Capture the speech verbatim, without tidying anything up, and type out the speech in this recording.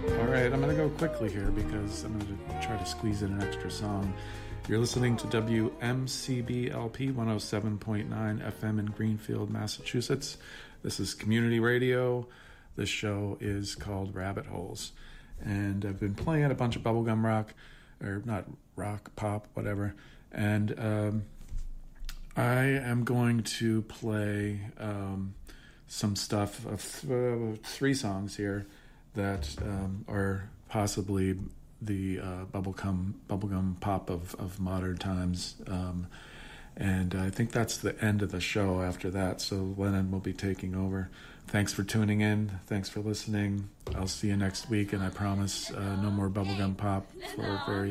All right, I'm going to go quickly here because I'm going to try to squeeze in an extra song. You're listening to W M C B L P one oh seven point nine F M in Greenfield, Massachusetts. This is community radio. This show is called Rabbit Holes. And I've been playing a bunch of bubblegum rock, or not rock, pop, whatever. And um, I am going to play um, some stuff of th- three songs here that um, are possibly the uh, bubblegum bubblegum pop of, of modern times. Um, and I think that's the end of the show after that, so Lennon will be taking over. Thanks for tuning in. Thanks for listening. I'll see you next week, and I promise uh, no more bubblegum pop for a very